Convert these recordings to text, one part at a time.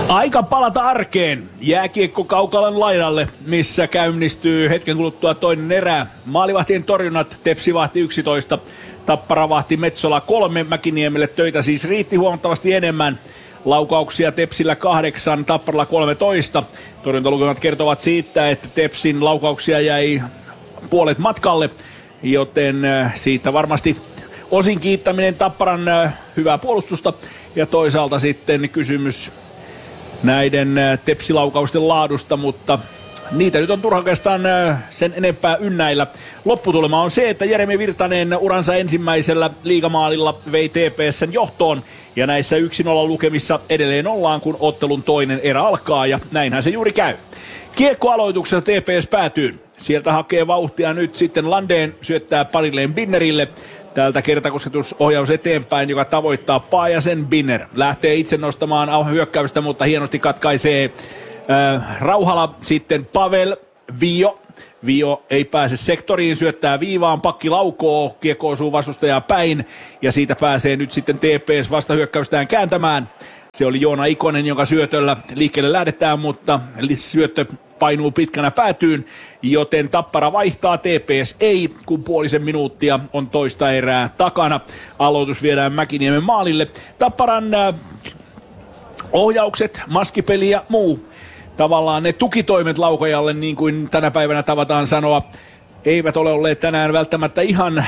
Aika palata arkeen. Jääkiekko Kaukalan laidalle, missä käynnistyy hetken kuluttua toinen erä. Maalivahtien torjunnat, Tepsi vahti 11, Tappara vahti Metsola 3, Mäkiniemelle töitä siis riitti huomattavasti enemmän. Laukauksia Tepsillä 8, Tapparalla 13. Torjuntalukemat kertovat siitä, että Tepsin laukauksia jäi puolet matkalle, joten siitä varmasti osin kiittäminen Tapparan hyvää puolustusta ja toisaalta sitten kysymys näiden Tepsilaukausten laadusta, mutta niitä nyt on turha oikeastaan sen enempää ynnäillä. Lopputulema on se, että Jeremi Virtanen uransa ensimmäisellä liigamaalilla vei TPS:n johtoon ja näissä 1-0 lukemissa edelleen ollaan, kun ottelun toinen erä alkaa ja näinhän se juuri käy. Kiekkoaloituksessa TPS päätyy. Sieltä hakee vauhtia nyt sitten Landén, syöttää parilleen Binnerille. Täältä kertakosketusohjaus eteenpäin, joka tavoittaa Paajasen. Binner lähtee itse nostamaan hyökkäystä, mutta hienosti katkaisee Rauhala. Sitten Pavel, Vio ei pääse sektoriin, syöttää viivaan, pakki laukoo, kiekko osuu vastustajaa päin ja siitä pääsee nyt sitten TPS vastahyökkäystään kääntämään. Se oli Joona Ikonen, jonka syötöllä liikkeelle lähdetään, mutta syöttö painuu pitkänä päätyyn, joten Tappara vaihtaa, TPS ei, kun puolisen minuuttia on toista erää takana. Aloitus viedään Mäkiniemen maalille. Tapparan ohjaukset, maskipeli ja muu. Tavallaan ne tukitoimet laukajalle, niin kuin tänä päivänä tavataan sanoa, eivät ole olleet tänään välttämättä ihan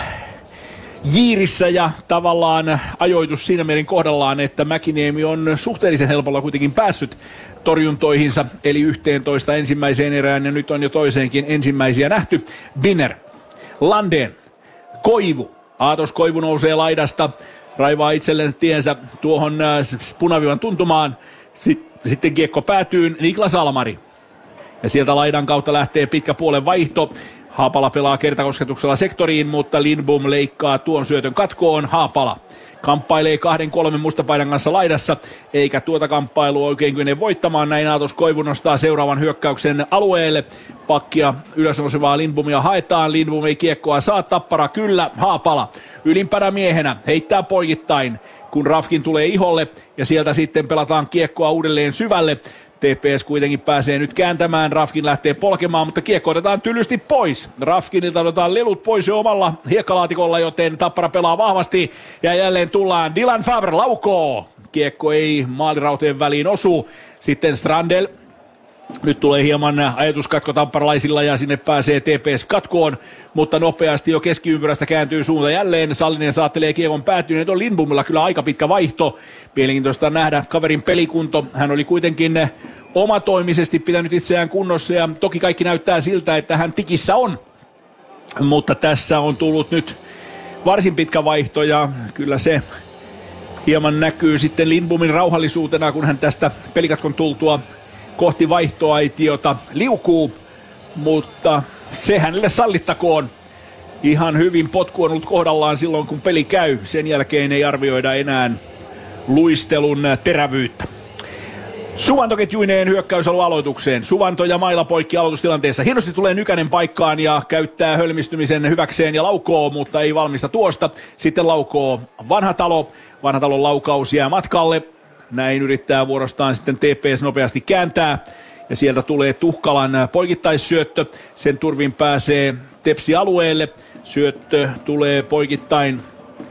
jiirissä ja tavallaan ajoitus siinä mielin kohdallaan, että Mäkiniemi on suhteellisen helpolla kuitenkin päässyt torjuntoihinsa, eli 11 ensimmäiseen erään ja nyt on jo toiseenkin ensimmäisiä nähty. Binner, Landén, Koivu. Aatos Koivu nousee laidasta, raivaa itselleen tiensä tuohon punaviivan tuntumaan. Sitten kiekko päätyy Niklas Almari. Ja sieltä laidan kautta lähtee pitkä puolen vaihto. Haapala pelaa kertakosketuksella sektoriin, mutta Lindbom leikkaa tuon syötön katkoon. Haapala kamppailee 2-3 mustapaidan kanssa laidassa, eikä tuota kamppailua oikein kykene voittamaan. Näin Aatos Koivu nostaa seuraavan hyökkäyksen alueelle. Pakkia ylösnousevaa Lindbomia haetaan. Lindbom ei kiekkoa saa, Tappara kyllä. Haapala ylimpänä miehenä heittää poikittain, kun Rafkin tulee iholle ja sieltä sitten pelataan kiekkoa uudelleen syvälle. TPS kuitenkin pääsee nyt kääntämään, Rafkin lähtee polkemaan, mutta kiekko otetaan tylysti pois. Rafkinilta otetaan lelut pois jo omalla hiekkalaatikolla, joten Tappara pelaa vahvasti ja jälleen tullaan. Dylan Favre laukoo. Kiekko ei maalirauteen väliin osu. Sitten Strandel. Nyt tulee hieman ajatuskatko tapparalaisilla ja sinne pääsee TPS katkoon, mutta nopeasti jo keskiympyrästä kääntyy suunta jälleen. Sallinen saattelee kiekon päätyyn, nyt on Lindbomilla kyllä aika pitkä vaihto. Mielenkiintoista nähdä kaverin pelikunto. Hän oli kuitenkin omatoimisesti pitänyt itseään kunnossa ja toki kaikki näyttää siltä, että hän tikissä on. Mutta tässä on tullut nyt varsin pitkä vaihto ja kyllä se hieman näkyy sitten Lindbomin rauhallisuutena, kun hän tästä pelikatkon tultua kohti vaihtoaitiota liukuu, mutta se hänelle sallittakoon. Ihan hyvin potku on ollut kohdallaan silloin, kun peli käy. Sen jälkeen ei arvioida enää luistelun terävyyttä. Suvanto ketjuineen hyökkäysaluealoitukseen. Suvanto ja maila poikki aloitustilanteessa. Hienosti tulee Nykänen paikkaan ja käyttää hölmistymisen hyväkseen ja laukoo, mutta ei valmista tuosta. Sitten laukoo Vanhatalo. Vanhatalon laukaus jää matkalle. Näin yrittää vuorostaan sitten TPS nopeasti kääntää. Ja sieltä tulee Tuhkalan poikittaissyöttö. Sen turvin pääsee Tepsi alueelle. Syöttö tulee poikittain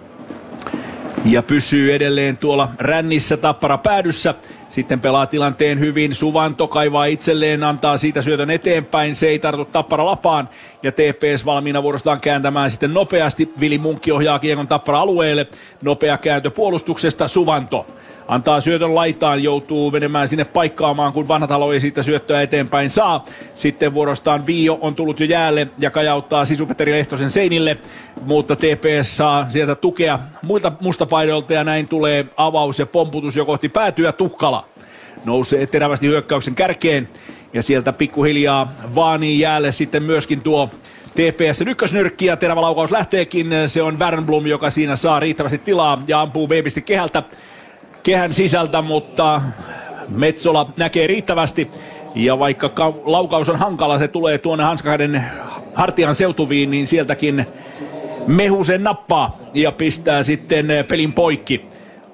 ja pysyy edelleen tuolla rännissä Tappara päädyssä. Sitten pelaa tilanteen hyvin. Suvanto kaivaa itselleen, antaa siitä syötön eteenpäin. Se ei tartu Tappara lapaan. Ja TPS valmiina vuorostaan kääntämään sitten nopeasti. Vili Munkki ohjaa kiekon Tappara alueelle. Nopea kääntö puolustuksesta. Suvanto antaa syötön laitaan, joutuu menemään sinne paikkaamaan, kun Vanhatalo ei siitä syöttöä eteenpäin saa. Sitten vuorostaan Vio on tullut jo jäälle ja kajauttaa Sisu-Petteri Lehtosen seinille, mutta TPS saa sieltä tukea muilta mustapaidoilta ja näin tulee avaus ja pomputus jo kohti päätyä. Tuhkala nousee terävästi hyökkäyksen kärkeen ja sieltä pikkuhiljaa vaanii jäälle sitten myöskin tuo TPS ykkösnyrkki ja terävä laukaus lähteekin. Se on Wernbloom, joka siinä saa riittävästi tilaa ja ampuu beebisti kehän sisältä, mutta Metsola näkee riittävästi. Ja vaikka laukaus on hankala, se tulee tuonne Hanskahden hartian seutuviin, niin sieltäkin Mehusen nappaa ja pistää sitten pelin poikki.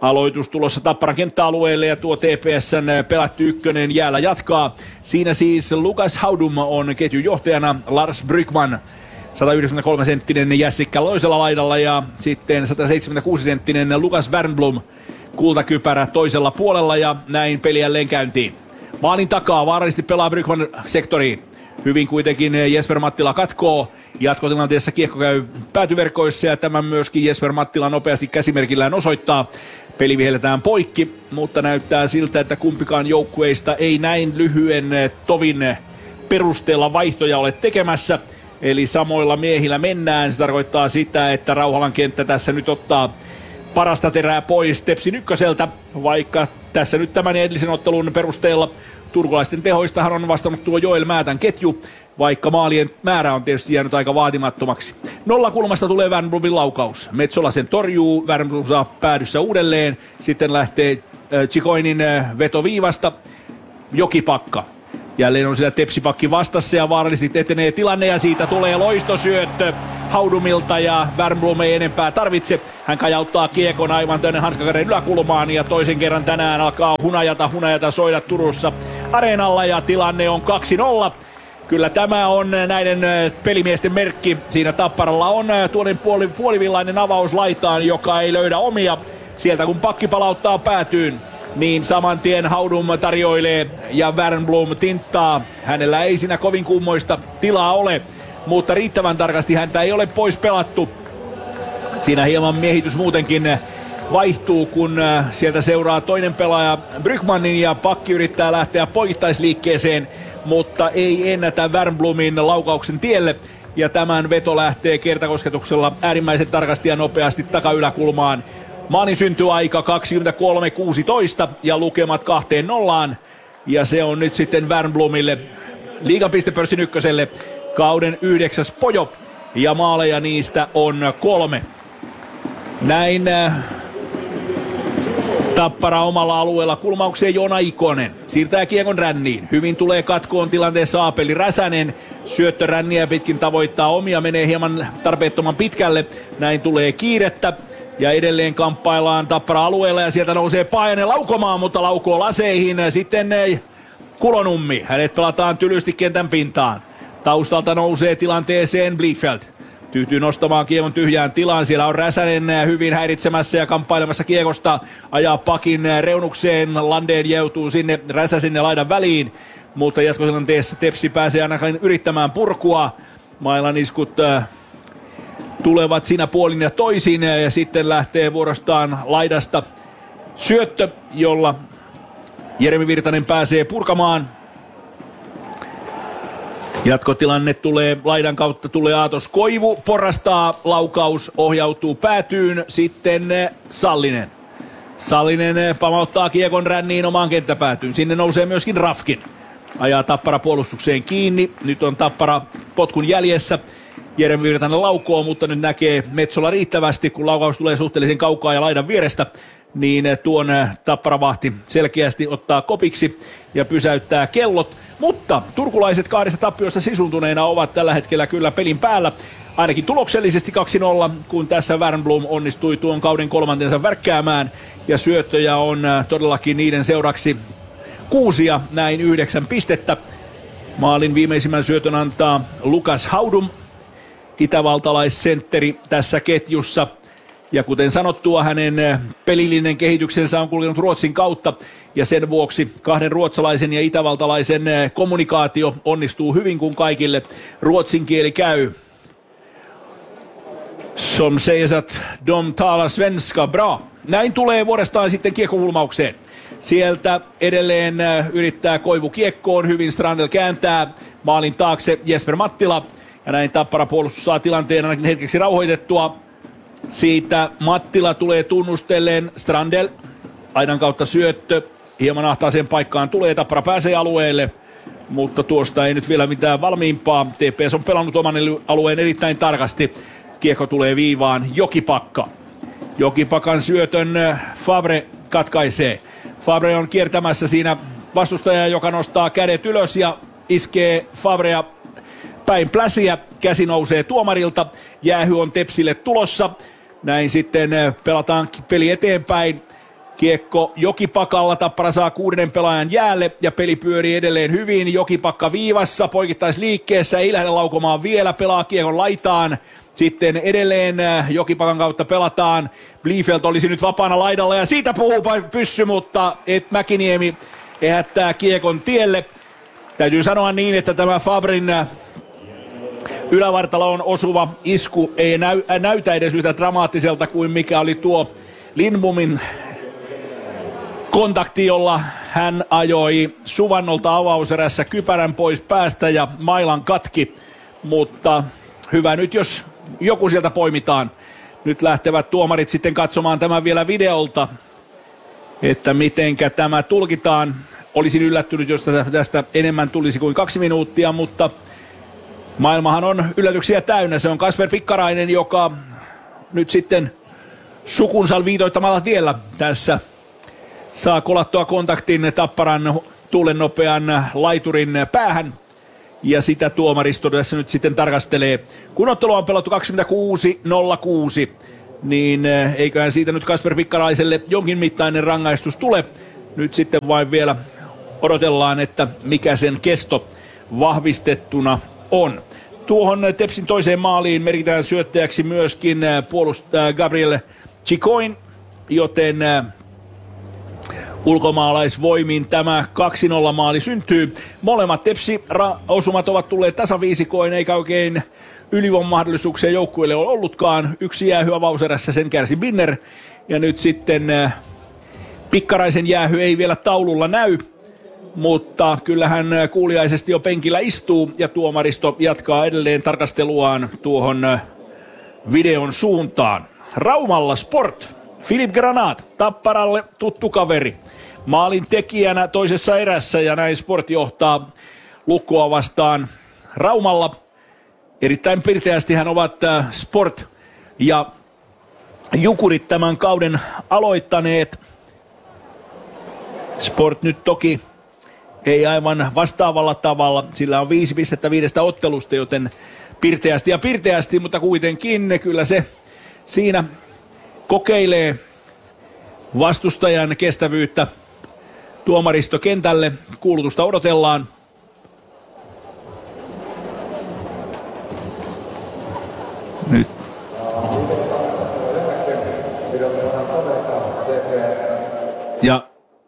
Aloitus tulossa Tapparan kenttäalueelle ja tuo TPS:n pelatty ykkönen jäällä jatkaa. Siinä siis Lukas Haudum on ketjun johtajana, Lars Brygman 193-senttinen Jässikkä Loisella laidalla ja sitten 176-senttinen Lukas Wernbloom kultakypärä toisella puolella ja näin peli jälleen käyntiin. Maalin takaa vaarallisesti pelaa Brygman sektoriin. Hyvin kuitenkin Jesper Mattila katkoo. Jatkotilanteessa kiekko käy päätyverkoissa ja tämän myöskin Jesper Mattila nopeasti käsimerkillään osoittaa. Peli vihelletään poikki, mutta näyttää siltä, että kumpikaan joukkueista ei näin lyhyen tovin perusteella vaihtoja ole tekemässä. Eli samoilla miehillä mennään. Se tarkoittaa sitä, että Rauhalan kenttä tässä nyt ottaa parasta terää pois Tepsin ykköseltä, vaikka tässä nyt tämän edellisen ottelun perusteella turkulaisten tehoistahan on vastannut tuo Joel Määtän ketju, vaikka maalien määrä on tietysti jäänyt aika vaatimattomaksi. Nollakulmasta tulee Wernblomin laukaus. Metsola sen torjuu, Wernblom saa päädyssä uudelleen, sitten lähtee Chikoinin veto viivasta, Jokipakka. Jälleen on siellä Tepsipakki vastassa ja vaarallisesti etenee tilanne ja siitä tulee loistosyöttö Haudumilta ja Wernbloom ei enempää tarvitse. Hän kajauttaa kiekon aivan tänne hanskakaren yläkulmaan ja toisen kerran tänään alkaa hunajata soida Turussa areenalla ja tilanne on 2-0. Kyllä tämä on näiden pelimiesten merkki. Siinä Tapparalla on tuonen puolivillainen avaus laitaan, joka ei löydä omia. Sieltä kun pakki palauttaa päätyyn, niin saman tien Haudum tarjoilee ja Wernbloom tinttaa. Hänellä ei siinä kovin kummoista tilaa ole, mutta riittävän tarkasti häntä ei ole pois pelattu. Siinä hieman miehitys muutenkin vaihtuu, kun sieltä seuraa toinen pelaaja Brygmanin ja pakki yrittää lähteä poikittaisliikkeeseen, mutta ei ennätä Wernbloomin laukauksen tielle. Ja tämän veto lähtee kertakosketuksella äärimmäisen tarkasti ja nopeasti takayläkulmaan. Maalin syntyaika 23:16 ja lukemat 2-0. Ja se on nyt sitten Wernbloomille, liigan pistepörssin ykköselle, kauden 9. pojo. Ja maaleja niistä on 3. Näin Tappara omalla alueella kulmaukseen Joona Ikonen. Siirtää kiekon ränniin. Hyvin tulee katkoon tilanteessa Aapeli Räsänen. Syöttö ränniä pitkin tavoittaa omia. Menee hieman tarpeettoman pitkälle. Näin tulee kiirettä. Ja edelleen kamppaillaan Tappara-alueella ja sieltä nousee Paajanen laukomaan, mutta laukoo laseihin. Sitten Kulonummi. Hänet pelataan tylysti kentän pintaan. Taustalta nousee tilanteeseen Bliefeld. Tyytyy nostamaan kiekon tyhjään tilaan. Siellä on Räsänen hyvin häiritsemässä ja kamppailemassa kiekosta. Ajaa pakin reunukseen. Landeen joutuu sinne Räsäsen ja laidan väliin. Mutta jatkotilanteessa Tepsi pääsee ainakin yrittämään purkua. Mailan iskut tulevat siinä puolin ja toisin. Ja sitten lähtee vuorostaan laidasta syöttö, jolla Jeremi Virtanen pääsee purkamaan. Jatkotilanne tulee laidan kautta, tulee Aatos Koivu, porrastaa, laukaus ohjautuu päätyyn, sitten Sallinen. Sallinen pamauttaa kiekon ränniin omaan kenttäpäätyyn, sinne nousee myöskin Rafkin. Ajaa Tappara puolustukseen kiinni, nyt on Tappara potkun jäljessä. Jeremi Virtanen laukoo, mutta nyt näkee Metsola riittävästi, kun laukaus tulee suhteellisen kaukaa ja laidan vierestä. Niin tuon Tapparavahti selkeästi ottaa kopiksi ja pysäyttää kellot. Mutta turkulaiset 2 tappiosta sisuntuneena ovat tällä hetkellä kyllä pelin päällä. Ainakin tuloksellisesti 2-0, kun tässä Wernbloom onnistui tuon kauden 3. värkkäämään. Ja syöttöjä on todellakin niiden seuraksi 6 ja näin 9 pistettä. Maalin viimeisimmän syötön antaa Lukas Haudum, itävaltalaissentteri tässä ketjussa. Ja kuten sanottua, hänen pelillinen kehityksensä on kulkenut Ruotsin kautta ja sen vuoksi 2 ruotsalaisen ja itävaltalaisen kommunikaatio onnistuu hyvin, kun kaikille ruotsin kieli käy. Som säger att de talar svenska bra. Näin tulee vuodestaan sitten kiekkokulmaukseen. Sieltä edelleen yrittää Koivu kiekkoon, hyvin Strandel kääntää maalin taakse Jesper Mattila. Ja näin Tappara puolustus saa tilanteen ainakin hetkeksi rauhoitettua. Siitä Mattila tulee tunnustelleen, Strandel aidan kautta syöttö, hieman ahtaaseen paikkaan tulee, Tappara pääsee alueelle, mutta tuosta ei nyt vielä mitään valmiimpaa. TPS on pelannut oman alueen erittäin tarkasti, kiekko tulee viivaan, Jokipakka. Jokipakan syötön Fabre katkaisee. Fabre on kiertämässä siinä vastustaja, joka nostaa kädet ylös ja iskee Fabrea päin pläsiä, käsi nousee tuomarilta, jäähy on Tepsille tulossa. Näin sitten pelataan peli eteenpäin Kiekko Jokipakalla, Tappara saa 6. pelaajan jäälle ja peli pyörii edelleen hyvin. Jokipakka viivassa, poikittaisliikkeessä, ei lähde laukomaan vielä, pelaa kiekon laitaan. Sitten edelleen Jokipakan kautta pelataan. Bliefeld olisi nyt vapaana laidalla ja siitä puhuu pyssy, mutta Mäkiniemi ehättää kiekon tielle. Täytyy sanoa niin, että tämä Fabrin ylävartaloon osuva isku ei näytä edes yhtä dramaattiselta kuin mikä oli tuo Lindbomin kontakti, jolla hän ajoi Suvannolta avauserässä kypärän pois päästä ja mailan katki. Mutta hyvä nyt, jos joku sieltä poimitaan. Nyt lähtevät tuomarit sitten katsomaan tämän vielä videolta, että mitenkä tämä tulkitaan. Olisin yllättynyt, jos tästä enemmän tulisi kuin 2 minuuttia, mutta maailmahan on yllätyksiä täynnä. Se on Kasper Pikkarainen, joka nyt sitten sukunsa viitoittamalla tiellä tässä saa kolattua kontaktin Tapparan tuulennopean laiturin päähän. Ja sitä tuomaristo tässä nyt sitten tarkastelee. Kun ottelu on pelattu 26-06, niin eiköhän siitä nyt Kasper Pikkaraiselle jonkin mittainen rangaistus tule. Nyt sitten vain vielä odotellaan, että mikä sen kesto vahvistettuna on. Tuohon Tepsin toiseen maaliin merkitään syöttäjäksi myöskin puolustaja Gabriel Chicoin, joten ulkomaalaisvoimin tämä 2-0 maali syntyy. Molemmat Tepsi-osumat ovat tulleet tasaviisikoin, eikä oikein ylivoimamahdollisuuksia joukkueelle ole ollutkaan. Yksi jäähy avauserässä, sen kärsi Binner. Ja nyt sitten Pikkaraisen jäähy ei vielä taululla näy, mutta kyllähän kuuliaisesti jo penkillä istuu ja tuomaristo jatkaa edelleen tarkasteluaan tuohon videon suuntaan. Raumalla Sport. Filip Granat, Tapparalle tuttu kaveri. Maalin tekijänä toisessa erässä ja näin Sport johtaa Lukkoa vastaan Raumalla. Erittäin pirteästi hän ovat Sport ja Jukurit tämän kauden aloittaneet. Sport nyt toki ei aivan vastaavalla tavalla. Sillä on 5 pistettä 5 ottelusta, joten pirteästi, mutta kuitenkin kyllä se siinä kokeilee vastustajan kestävyyttä. Tuomaristo kentälle, kuulutusta odotellaan. Nyt. Ja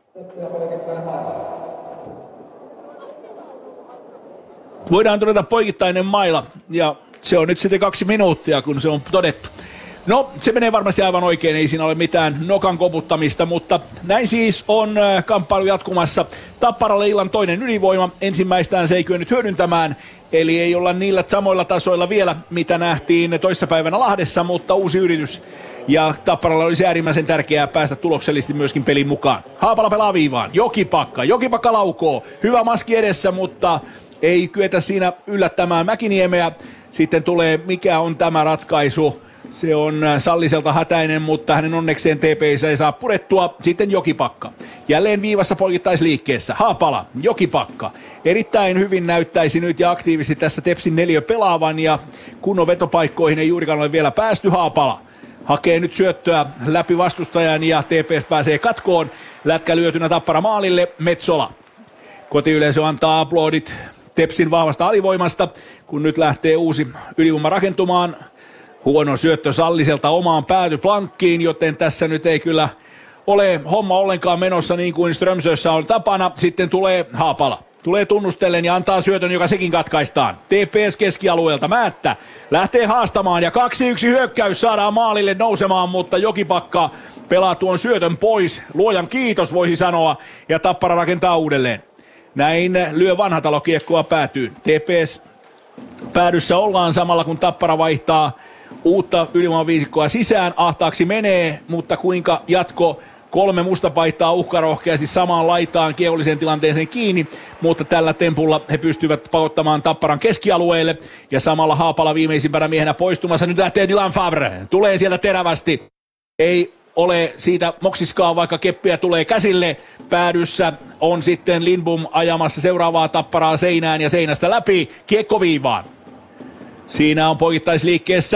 voidaan todeta poikittainen maila ja se on nyt sitten 2 minuuttia, kun se on todettu. No, se menee varmasti aivan oikein, ei siinä ole mitään nokan koputtamista, mutta näin siis on kamppailu jatkumassa. Tapparalle illan toinen ylivoima, ensimmäistään se ei kyennyt hyödyntämään, eli ei olla niillä samoilla tasoilla vielä, mitä nähtiin toissapäivänä Lahdessa, mutta uusi yritys. Ja Tapparalle olisi äärimmäisen tärkeää päästä tuloksellisesti myöskin pelin mukaan. Haapala pelaa viivaan, Jokipakka laukoo, hyvä maski edessä, mutta ei kyetä siinä yllättämään Mäkiniemeä. Sitten tulee, mikä on tämä ratkaisu. Se on Salliselta hätäinen, mutta hänen onnekseen TP:ssä ei saa purettua. Sitten Jokipakka. Jälleen viivassa poikittaisliikkeessä. Haapala, Jokipakka. Erittäin hyvin näyttäisi nyt ja aktiivisesti tässä Tepsin 4 pelaavan ja kunnon vetopaikkoihin ei juurikaan ole vielä päästy. Haapala hakee nyt syöttöä läpi vastustajan ja TPS pääsee katkoon. Lätkä lyötynä Tappara maalille. Metsola. Kotiyleisö antaa aplodit Tepsin vahvasta alivoimasta, kun nyt lähtee uusi ylivoima rakentumaan. Huono syöttö Salliselta omaan päätyplankkiin, joten tässä nyt ei kyllä ole homma ollenkaan menossa niin kuin Strömsössä on tapana. Sitten tulee Haapala. Tulee tunnustellen ja antaa syötön, joka sekin katkaistaan. TPS keskialueelta Määttä lähtee haastamaan ja 2-1 hyökkäys saadaan maalille nousemaan, mutta Jokipakka pelaa tuon syötön pois. Luojan kiitos voisi sanoa ja Tappara rakentaa uudelleen. Näin lyö Vanhatalo kiekkoa päätyyn. TPS päädyssä ollaan samalla kun Tappara vaihtaa uutta ylivoimaviisikkoa sisään. Ahtaaksi menee, mutta kuinka jatko? 3 mustapaitaa uhkarohkeasti samaan laitaan kiekolliseen tilanteeseen kiinni, mutta tällä tempulla he pystyvät pakottamaan Tapparan keskialueelle ja samalla Haapala viimeisimpänä miehenä poistumassa. Nyt lähtee Dylan Favre, tulee sieltä terävästi. Ei ole siitä moksiskaan, vaikka keppiä tulee käsille. Päädyssä on sitten Lindbom ajamassa seuraavaa Tapparaa seinään ja seinästä läpi kiekko viivaan. Siinä on poikittaisliikkeessä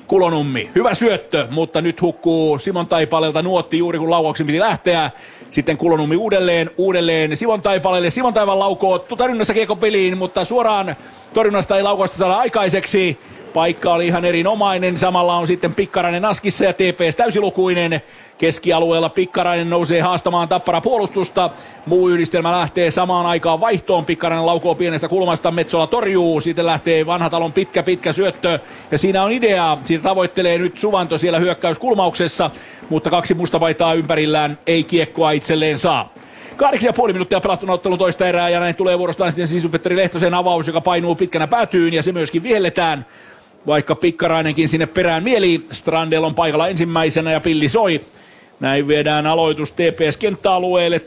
Kulonummi. Hyvä syöttö, mutta nyt hukkuu Simon Taipalelta nuotti juuri kun laukauksen piti lähteä. Sitten Kulonummi uudelleen Simon Taipalelle. Simon Taipal laukoo torjunnassa kiekko peliin, mutta suoraan torjunnasta ei laukausta saada aikaiseksi. Paikka oli ihan erinomainen. Samalla on sitten Pikkarainen askissa ja TPS täysilukuinen. Keskialueella Pikkarainen nousee haastamaan Tappara puolustusta. Muu yhdistelmä lähtee samaan aikaan vaihtoon. Pikkarainen laukoo pienestä kulmasta. Metsola torjuu. Sitten lähtee Vanhatalon pitkä syöttö. Ja siinä on idea. Siitä tavoittelee nyt Suvanto siellä hyökkäyskulmauksessa. Mutta 2 mustapaitaa ympärillään ei kiekkoa itselleen saa. 8,5 minuuttia pelattuna ottelun toista erää ja näin tulee vuorostaan sitten Sisu-Petteri Lehtosen avaus, joka painuu pitkänä päätyyn ja se myöskin vihelletään. Vaikka Pikkarainenkin sinne perään mieli, Strandel on paikalla ensimmäisenä ja pilli soi. Näin viedään aloitus TPS kenttäalueelle.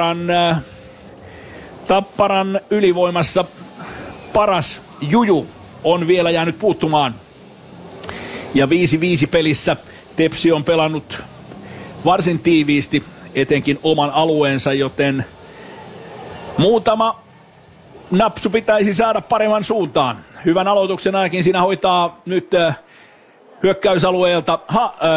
Tapparan ylivoimassa paras Juju on vielä jäänyt puuttumaan. Ja 5-5 pelissä Tepsi on pelannut varsin tiiviisti, etenkin oman alueensa, joten muutama napsu pitäisi saada paremman suuntaan. Hyvän aloituksen ainakin siinä hoitaa nyt hyökkäysalueelta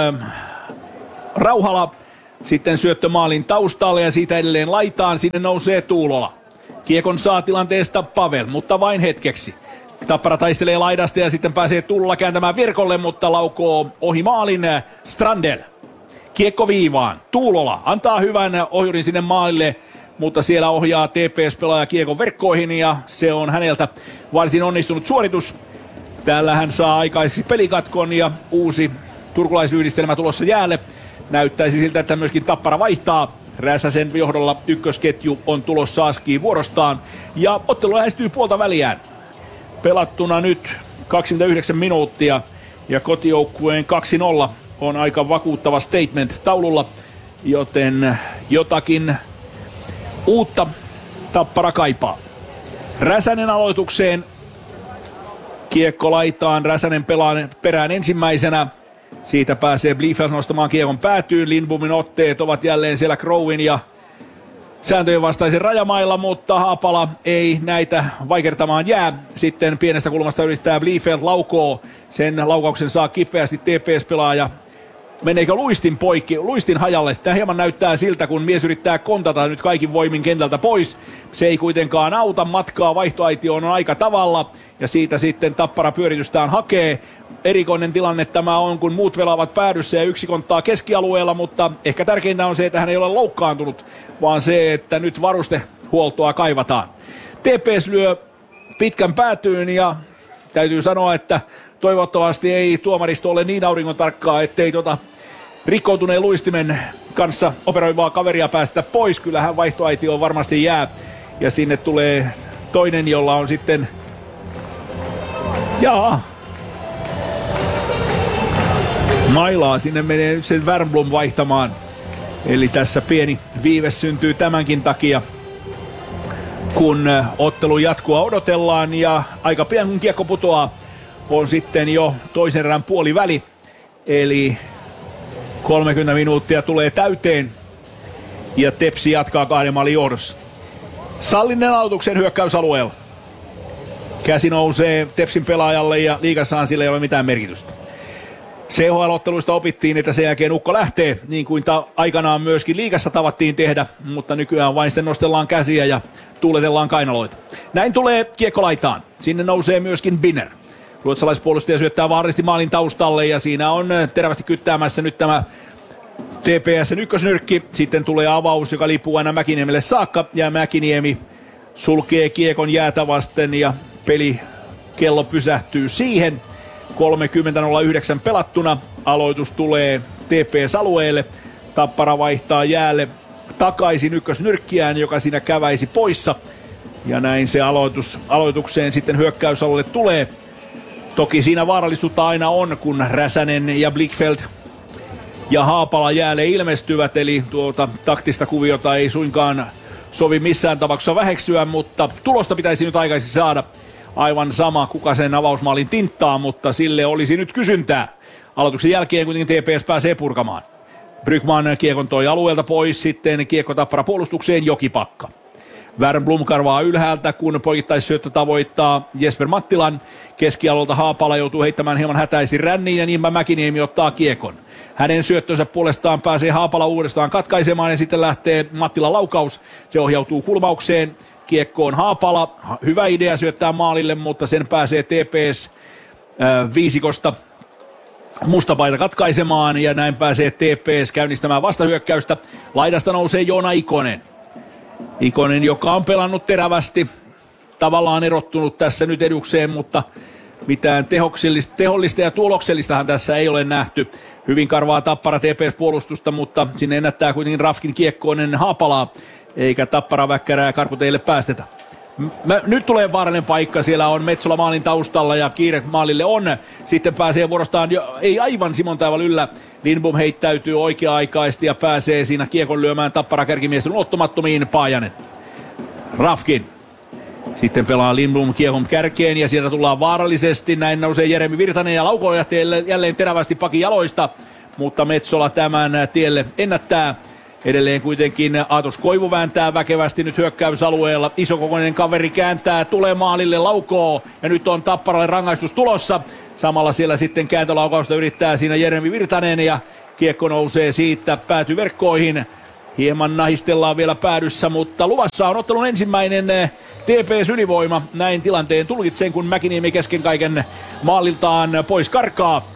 Rauhala. Sitten syöttö maalin taustalle ja siitä edelleen laitaan. Sinne nousee Tuulola. Kiekon saa tilanteesta Pavel, mutta vain hetkeksi. Tappara taistelee laidasta ja sitten pääsee Tuulola kääntämään verkolle, mutta laukoo ohi maalin Strandel. Kiekko viivaan. Tuulola antaa hyvän ohjurin sinne maalille, mutta siellä ohjaa TPS-pelaaja kiekon verkkoihin ja se on häneltä varsin onnistunut suoritus. Täällä hän saa aikaiseksi pelikatkon ja uusi turkulaisyhdistelmä tulossa jäälle. Näyttäisi siltä, että myöskin Tappara vaihtaa. Räsäsen johdolla ykkösketju on tulossa askiin vuorostaan ja ottelu lähestyy puolta väliään. Pelattuna nyt 29 minuuttia ja kotijoukkueen 2-0 on aika vakuuttava statement taululla, joten jotakin uutta Tappara kaipaa. Räsänen aloitukseen. Kiekko laitaan. Räsänen pelaa perään ensimmäisenä. Siitä pääsee Bliefeld nostamaan kiekon päätyyn. Lindbomin otteet ovat jälleen siellä Crowin ja sääntöjen vastaisen rajamailla, mutta Haapala ei näitä vaikertamaan jää. Sitten pienestä kulmasta yrittää Bliefeld laukoo. Sen laukauksen saa kipeästi TPS-pelaaja. Meneekö luistin poikki, luistin hajalle? Tämä hieman näyttää siltä, kun mies yrittää kontata nyt kaikin voimin kentältä pois. Se ei kuitenkaan auta, matkaa vaihtoaitioon on aika tavalla. Ja siitä sitten Tappara pyöritystään hakee. Erikoinen tilanne tämä on, kun muut pelaavat päädyssä ja yksi konttaa keskialueella, mutta ehkä tärkeintä on se, että hän ei ole loukkaantunut, vaan se, että nyt varustehuoltoa kaivataan. TPS lyö pitkän päätyyn ja täytyy sanoa, että toivottavasti ei tuomaristo ole niin auringon tarkkaa, ettei rikkoutuneen luistimen kanssa operoivaa kaveria päästä pois. Kyllähän vaihtoaitioon varmasti jää. Ja sinne tulee toinen, jolla on sitten... Mailaa, sinne menee nyt sen Wernbloom vaihtamaan. Eli tässä pieni viive syntyy tämänkin takia, kun ottelun jatkoa odotellaan. Ja aika pian kun kiekko putoaa, on sitten jo toisen erän puoliväli. Eli 30 minuuttia tulee täyteen. Ja Tepsi jatkaa 2 maalin johdossa. Sallinen aloituksen hyökkäysalueella. Käsi nousee Tepsin pelaajalle ja liigassaan sillä ei ole mitään merkitystä. CHL-otteluista opittiin, että sen jälkeen ukko lähtee, niin kuin aikanaan myöskin liigassa tavattiin tehdä, mutta nykyään vain sitten nostellaan käsiä ja tuuletellaan kainaloita. Näin tulee kiekko laitaan. Sinne nousee myöskin Binner. Ruotsalaispuolustaja syöttää vaarallisesti maalin taustalle ja siinä on terävästi kyttäämässä nyt tämä TPS:n ykkösnyrkki. Sitten tulee avaus, joka liippuu aina Mäkiniemelle saakka ja Mäkiniemi sulkee kiekon jäätä vasten ja pelikello pysähtyy siihen. 30.09 pelattuna. Aloitus tulee TPS-alueelle. Tappara vaihtaa jäälle takaisin ykkösnyrkkiään, joka siinä käväisi poissa. Ja näin se aloitukseen sitten hyökkäysalueelle tulee. Toki siinä vaarallisuutta aina on, kun Räsänen ja Blickfeld ja Haapala jäälle ilmestyvät. Eli tuota taktista kuviota ei suinkaan sovi missään tapauksessa väheksyä, mutta tulosta pitäisi nyt aikaiseksi saada. Aivan sama, kuka sen avausmaalin tinttaa, mutta sille olisi nyt kysyntää. Aloituksen jälkeen kuitenkin TPS pääsee purkamaan. Brygman kiekon toi alueelta pois, sitten kiekko Tappara puolustukseen, Jokipakka. Wernbloom karvaa ylhäältä, kun poikittaisyöttö tavoittaa Jesper Mattilan. Keskialueelta Haapala joutuu heittämään hieman hätäisesti ränniin ja niinpä Mäkiniemi ottaa kiekon. Hänen syöttönsä puolestaan pääsee Haapala uudestaan katkaisemaan ja sitten lähtee Mattilan laukaus. Se ohjautuu kulmaukseen. Kiekkoon Haapala. Hyvä idea syöttää maalille, mutta sen pääsee TPS viisikosta Mustapaita katkaisemaan ja näin pääsee TPS käynnistämään vastahyökkäystä. Laidasta nousee Joona Ikonen. Ikonen, joka on pelannut terävästi, tavallaan erottunut tässä nyt edukseen, mutta mitään tehollista ja tuloksellistahan tässä ei ole nähty. Hyvin karvaa Tappara TPS-puolustusta, mutta sinne ennättää kuitenkin Rafkin kiekkoinen Haapalaa, eikä Tappara väkkärää karkuteille päästetä. Nyt tulee vaarallinen paikka, siellä on Metsola maalin taustalla ja kiire maalille on. Sitten pääsee vuorostaan, ei aivan Simon Taival yllä. Lindbom heittäytyy oikea-aikaisesti ja pääsee siinä kiekon lyömään Tappara kärkimiesten ulottumattomiin. Paajanen. Rafkin. Sitten pelaa Lindbom kiekon kärkeen ja sieltä tullaan vaarallisesti. Näin nousee Jeremi Virtanen ja laukoo jälleen terävästi pakin jaloista. Mutta Metsola tämän tielle ennättää. Edelleen kuitenkin Aatos Koivu vääntää väkevästi nyt hyökkäysalueella. Isokokoinen kaveri kääntää, tulee maalille, laukoo. Ja nyt on Tapparalle rangaistus tulossa. Samalla siellä sitten kääntölaukausta yrittää siinä Jeremi Virtanen ja kiekko nousee siitä, päätyy verkkoihin. Hieman nahistellaan vielä päädyssä, mutta luvassa on ottelun ensimmäinen TPS-ylivoima. Näin tilanteen tulkitsen, kun Mäkiniemi kesken kaiken maaliltaan pois karkaa.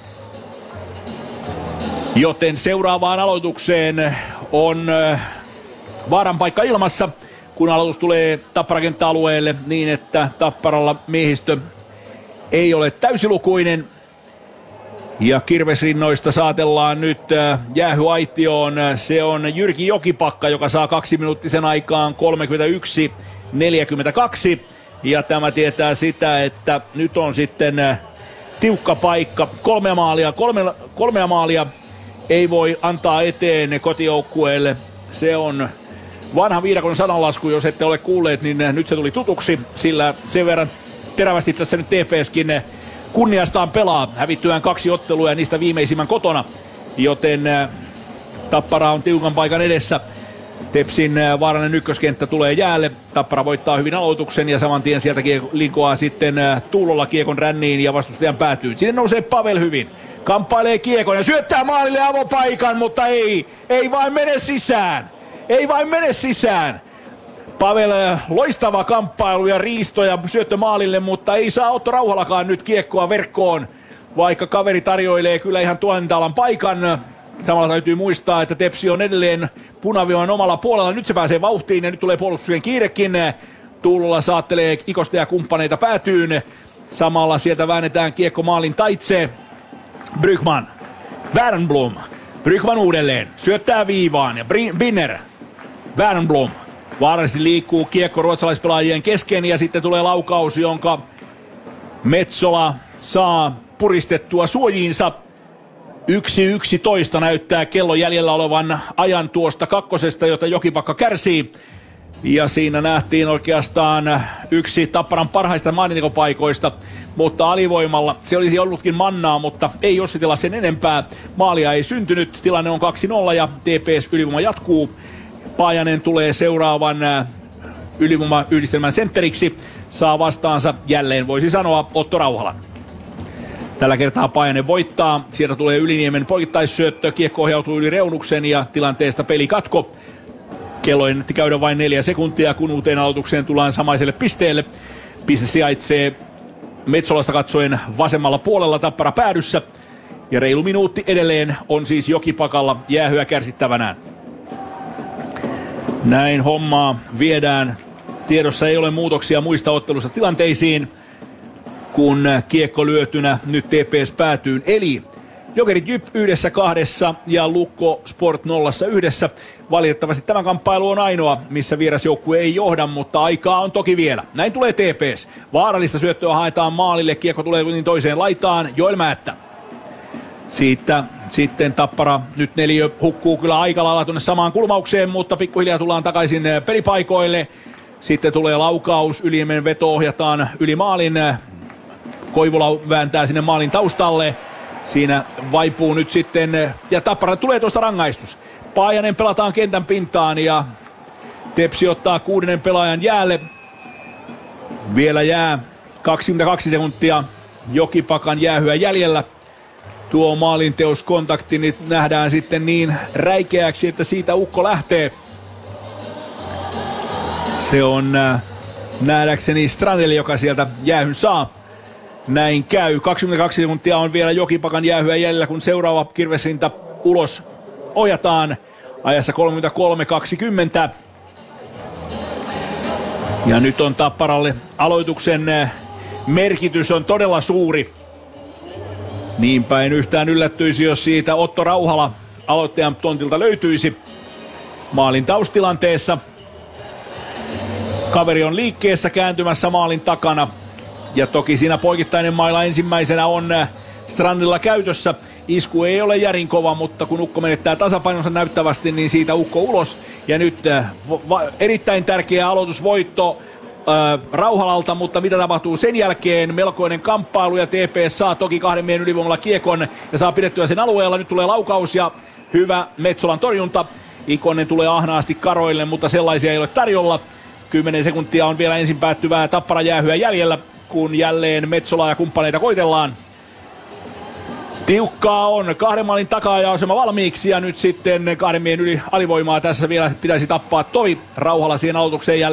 Joten seuraavaan aloitukseen on vaaran paikka ilmassa, kun aloitus tulee Tappara-kenttäalueelle niin, että Tapparalla miehistö ei ole täysilukuinen. Ja kirvesrinnoista saatellaan nyt jäähyaitioon. Se on Jyrki Jokipakka, joka saa 2-minuuttisen aikaan 31-42. Ja tämä tietää sitä, että nyt on sitten tiukka paikka. Kolmea maalia ei voi antaa eteen kotijoukkueelle. Se on vanha viidakon sananlasku, jos ette ole kuulleet, niin nyt se tuli tutuksi, sillä sen verran terävästi tässä nyt TPSkin kunniastaan pelaa, hävittyään 2 ottelua ja niistä viimeisimmän kotona, joten Tappara on tiukan paikan edessä. Tepsin vaarallinen ykköskenttä tulee jäälle. Tappara voittaa hyvin aloituksen ja saman tien sieltä linkoaa sitten Tuulolla kiekon ränniin ja vastustajan päätyy. Sinne nousee Pavel hyvin. Kamppailee kiekon ja syöttää maalille avopaikan, mutta ei vain mene sisään. Ei vain mene sisään. Pavel loistava kamppailu ja riisto ja syöttö maalille, mutta ei saa Otto Rauhalakaan nyt kiekkoa verkkoon, vaikka kaveri tarjoilee kyllä ihan tuolintalan paikan. Samalla täytyy muistaa, että Tepsi on edelleen punaviivan omalla puolella. Nyt se pääsee vauhtiin ja nyt tulee puolustuksen kiirekin. Tuulolla saattelee Ikosta ja kumppaneita päätyyn. Samalla sieltä väännetään kiekko maalin taitse. Brygman. Wernbloom. Brygman uudelleen. Syöttää viivaan ja Binner. Wernbloom. Vaarallisesti liikkuu kiekko ruotsalaispelaajien kesken ja sitten tulee laukaus, jonka Metsola saa puristettua suojiinsa. 1:11 näyttää kello jäljellä olevan ajan tuosta kakkosesta, jota Jokipakka kärsii. Ja siinä nähtiin oikeastaan yksi Tapparan parhaista maalintekopaikoista, mutta alivoimalla se olisi ollutkin mannaa, mutta ei jossitella sen enempää. Maalia ei syntynyt, tilanne on 2-0 ja TPS ylivoima jatkuu. Paajanen tulee seuraavan ylivoimayhdistelmän sentteriksi, saa vastaansa jälleen voisi sanoa Otto Rauhalan. Tällä kertaa Paajanen voittaa, sieltä tulee Yliniemen poikittaissyöttö, kiekko ohjautuu yli reunuksen ja tilanteesta pelikatko. Kello ennätti käydä vain 4 sekuntia, kun uuteen aloitukseen tullaan samaiselle pisteelle. Piste sijaitsee Metsolasta katsoen vasemmalla puolella Tappara päädyssä. Ja reilu minuutti edelleen on siis Jokipakalla jäähyä kärsittävänään. Näin hommaa viedään. Tiedossa ei ole muutoksia muista ottelusta tilanteisiin, kun kiekko lyötynä nyt TPS päätyyn. Eli Jokerit Jyp 1-2 ja Lukko Sport 0-1. Valitettavasti tämä kamppailu on ainoa, missä vierasjoukkue ei johda, mutta aikaa on toki vielä. Näin tulee TPS. Vaarallista syöttöä haetaan maalille. Kiekko tulee kuitenkin toiseen laitaan. Joel Määttä. Siitä sitten Tappara nyt neliö hukkuu kyllä aika lailla tuonne samaan kulmaukseen, mutta pikkuhiljaa tullaan takaisin pelipaikoille. Sitten tulee laukaus. Yliniemen veto ohjataan yli maalin. Koivula vääntää sinne maalin taustalle. Siinä vaipuu nyt sitten, ja Tappara tulee tuosta rangaistus. Paajanen pelataan kentän pintaan ja Tepsi ottaa 6. pelaajan jäälle. Vielä jää 22 sekuntia Jokipakan jäähyä jäljellä. Tuo maalinteuskontakti niin nähdään sitten niin räikeäksi, että siitä ukko lähtee. Se on nähdäkseni Strandel, joka sieltä jäähyn saa. Näin käy. 22 sekuntia on vielä Jokipakan jäähyä jäljellä, kun seuraava kirvesrinta ulos ojataan ajassa 33-20. Ja nyt on Tapparalle aloituksen merkitys on todella suuri. Niinpä en yhtään yllättyisi, jos siitä Otto Rauhala aloittajan tontilta löytyisi maalin taustilanteessa. Kaveri on liikkeessä kääntymässä maalin takana. Ja toki siinä poikittainen maila ensimmäisenä on Strandilla käytössä. Isku ei ole järin kova, mutta kun ukko menettää tasapainonsa näyttävästi, niin siitä ukko ulos. Ja nyt erittäin tärkeä aloitusvoitto Rauhalalta, mutta mitä tapahtuu sen jälkeen? Melkoinen kamppailu ja TPS saa toki 2 miehen ylivoimalla kiekon ja saa pidettyä sen alueella. Nyt tulee laukaus ja hyvä Metsolan torjunta. Ikonen tulee ahnaasti karoille, mutta sellaisia ei ole tarjolla. 10 sekuntia on vielä ensin päättyvää Tapparan jäähyä jäljellä, kun jälleen Metsolaa ja kumppaneita koitellaan. Tiukkaa on, 2 maalin takaa ja asema valmiiksi ja nyt sitten 2 miehen yli alivoimaa tässä vielä pitäisi tappaa Tovi Rauhala siihen aloitukseen jälleen.